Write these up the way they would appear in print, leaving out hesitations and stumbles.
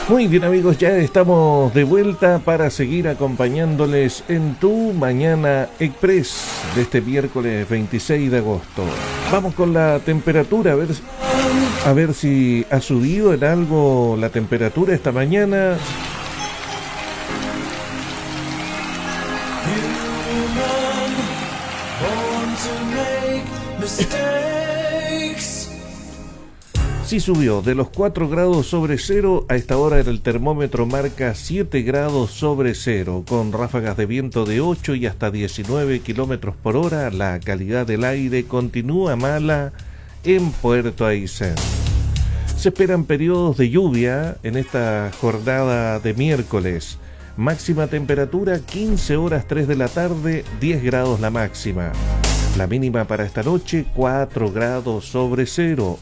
Muy bien amigos, ya estamos de vuelta para seguir acompañándoles en tu Mañana Express de este miércoles 26 de agosto. Vamos con la temperatura, a ver si ha subido en algo la temperatura esta mañana. Sí subió, de los 4 grados sobre cero, a esta hora el termómetro marca 7 grados sobre cero, con ráfagas de viento de 8 y hasta 19 kilómetros por hora. La calidad del aire continúa mala en Puerto Aysén. Se esperan periodos de lluvia en esta jornada de miércoles. Máxima temperatura 15 horas 3 de la tarde, 10 grados la máxima. La mínima para esta noche, 4 grados sobre cero,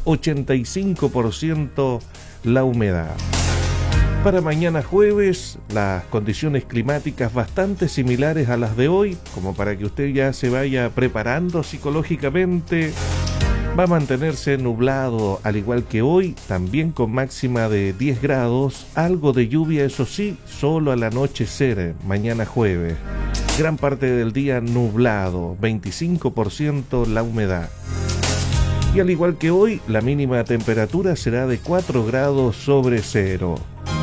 85% la humedad. Para mañana jueves, las condiciones climáticas bastante similares a las de hoy, como para que usted ya se vaya preparando psicológicamente. Va a mantenerse nublado, al igual que hoy, también con máxima de 10 grados, algo de lluvia, eso sí, solo al anochecer, mañana jueves. Gran parte del día nublado, 25% la humedad. Y al igual que hoy, la mínima temperatura será de 4 grados sobre cero.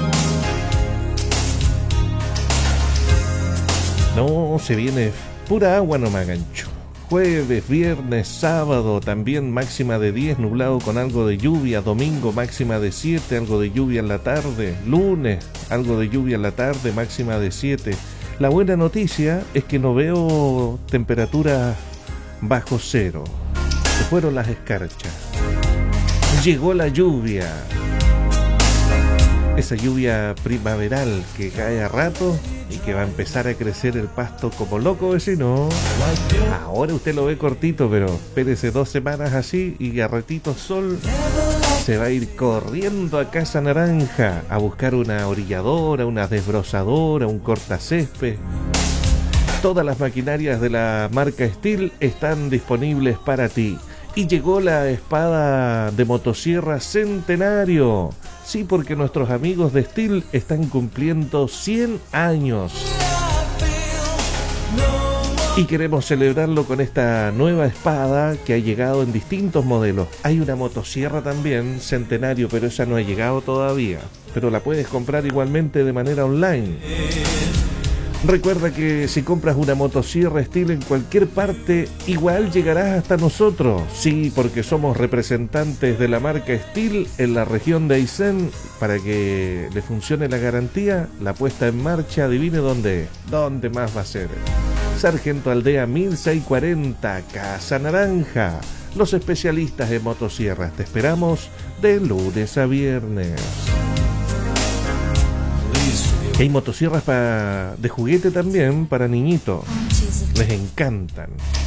No, se viene pura agua, no me agancho. Jueves, viernes, sábado, también máxima de 10, nublado con algo de lluvia. Domingo, máxima de 7, algo de lluvia en la tarde. Lunes, algo de lluvia en la tarde, máxima de 7. La buena noticia es que no veo temperaturas bajo cero. Se fueron las escarchas. Llegó la lluvia. Esa lluvia primaveral que cae a rato y que va a empezar a crecer el pasto como loco, vecino. Ahora usted lo ve cortito, pero espérese 2 semanas así y a ratito sol. Se va a ir corriendo a Casa Naranja a buscar una orilladora, una desbrozadora, un cortacésped. Todas las maquinarias de la marca Stihl están disponibles para ti. Y llegó la espada de motosierra Centenario. Sí, porque nuestros amigos de Stihl están cumpliendo 100 años. Y queremos celebrarlo con esta nueva espada que ha llegado en distintos modelos. Hay una motosierra también, Centenario, pero esa no ha llegado todavía. Pero la puedes comprar igualmente de manera online. Recuerda que si compras una motosierra Stihl en cualquier parte, igual llegarás hasta nosotros. Sí, porque somos representantes de la marca Stihl en la región de Aysén. Para que le funcione la garantía, la puesta en marcha, adivine dónde. ¿Dónde más va a ser? Sargento Aldea 1640, Casa Naranja. Los especialistas en motosierras. Te esperamos de lunes a viernes. Y hay motosierras de juguete también para niñitos. Les encantan.